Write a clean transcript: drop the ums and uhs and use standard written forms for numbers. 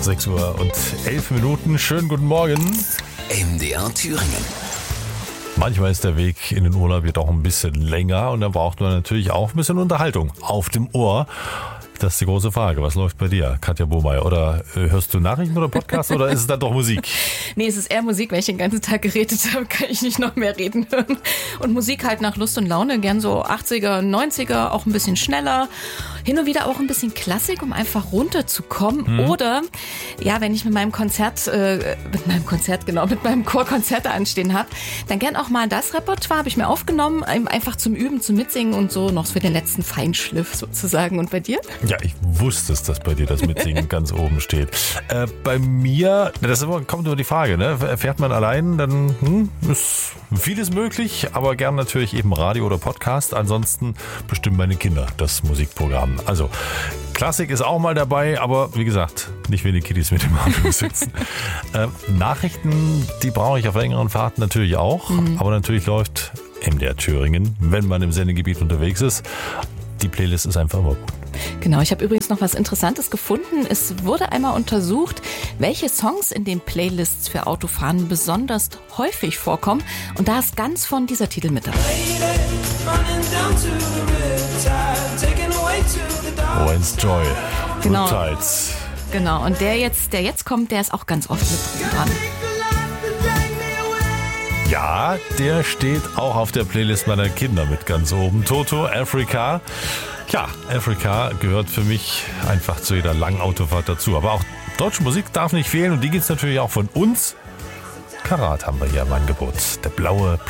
6:11. Schönen guten Morgen. MDR Thüringen. Manchmal ist der Weg in den Urlaub jetzt auch ein bisschen länger und dann braucht man natürlich auch ein bisschen Unterhaltung auf dem Ohr. Das ist die große Frage. Was läuft bei dir, Katja Bohmeier? Oder hörst du Nachrichten oder Podcasts oder ist es dann doch Musik? Nee, es ist eher Musik. Wenn ich den ganzen Tag geredet habe, kann ich nicht noch mehr reden hören. Und Musik halt nach Lust und Laune. Gern so 80er, 90er, auch ein bisschen schneller. Hin und wieder auch ein bisschen Klassik, um einfach runterzukommen. Oder, ja, wenn ich mit meinem Chor Konzerte anstehen habe, dann gern auch mal das Repertoire habe ich mir aufgenommen, einfach zum Üben, zum Mitsingen und so noch für den letzten Feinschliff sozusagen. Und bei dir? Ja, ich wusste es, dass bei dir das Mitsingen ganz oben steht. Bei mir, kommt nur die Frage, ne? Fährt man allein, dann ist vieles möglich, aber gern natürlich eben Radio oder Podcast. Ansonsten bestimmen meine Kinder das Musikprogramm. Also Klassik ist auch mal dabei, aber wie gesagt, nicht wenn die Kiddies mit dem Auto sitzen. Nachrichten, die brauche ich auf längeren Fahrten natürlich auch, aber natürlich läuft MDR Thüringen, wenn man im Sendegebiet unterwegs ist. Die Playlist ist einfach immer gut. Genau, ich habe übrigens noch was Interessantes gefunden. Es wurde einmal untersucht, welche Songs in den Playlists für Autofahren besonders häufig vorkommen. Und da ist ganz von dieser Titel mit dabei. Wayne's Joy, Genau. Riptides. Genau, und der jetzt kommt, der ist auch ganz oft mit dran. Ja, der steht auch auf der Playlist meiner Kinder mit ganz oben. Toto, Africa. Ja, Africa gehört für mich einfach zu jeder langen Autofahrt dazu. Aber auch deutsche Musik darf nicht fehlen und die gibt's natürlich auch von uns. Karat haben wir hier im Angebot. Der blaue